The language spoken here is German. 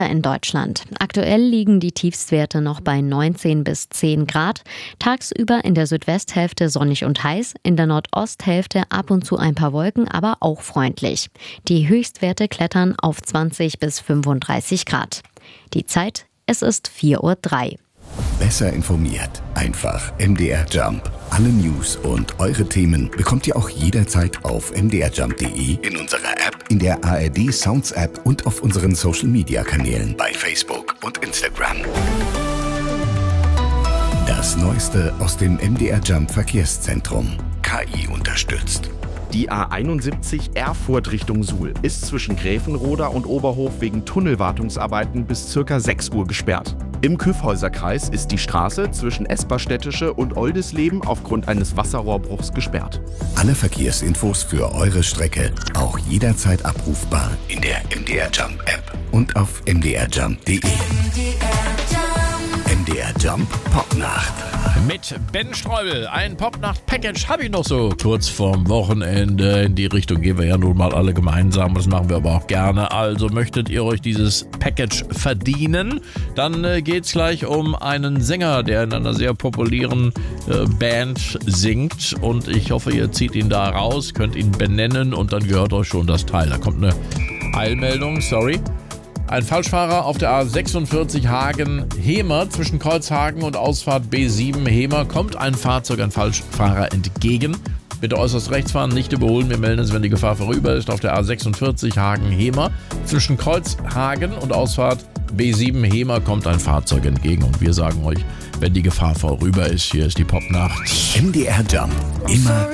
in Deutschland. Aktuell liegen die Tiefstwerte noch bei 19 bis 10 Grad. Tagsüber in der Südwesthälfte sonnig und heiß, in der Nordosthälfte ab und zu ein paar Wolken, aber auch freundlich. Die Höchstwerte klettern auf 20 bis 35 Grad. Die Zeit, es ist 4:03 Uhr. Besser informiert. Einfach MDR Jump. Alle News und eure Themen bekommt ihr auch jederzeit auf mdrjump.de, in unserer App, in der ARD Sounds App und auf unseren Social Media Kanälen bei Facebook und Instagram. Das Neueste aus dem MDR Jump Verkehrszentrum. KI unterstützt. Die A71 Erfurt Richtung Suhl ist zwischen Gräfenroda und Oberhof wegen Tunnelwartungsarbeiten bis ca. 6 Uhr gesperrt. Im Kyffhäuserkreis ist die Straße zwischen Esparstädtische und Oldisleben aufgrund eines Wasserrohrbruchs gesperrt. Alle Verkehrsinfos für eure Strecke auch jederzeit abrufbar in der MDR Jump App und auf mdrjump.de. MDR Jump Popnacht. Mit Ben Streubel, ein Popnacht-Package habe ich noch so kurz vorm Wochenende. In die Richtung gehen wir ja nun mal alle gemeinsam, das machen wir aber auch gerne. Also möchtet ihr euch dieses Package verdienen, dann geht's gleich um einen Sänger, der in einer sehr populären Band singt. Und ich hoffe, ihr zieht ihn da raus, könnt ihn benennen und dann gehört euch schon das Teil. Da kommt eine Eilmeldung, sorry. Ein Falschfahrer auf der A46 Hagen-Hemer zwischen Kreuzhagen und Ausfahrt B7 Hemer kommt ein Fahrzeug, ein Falschfahrer entgegen. Bitte äußerst rechts fahren, nicht überholen. Wir melden es, wenn die Gefahr vorüber ist. Auf der A46 Hagen-Hemer zwischen Kreuzhagen und Ausfahrt B7 Hemer kommt ein Fahrzeug entgegen. Und wir sagen euch, wenn die Gefahr vorüber ist, hier ist die Popnacht. MDR Jump. Immer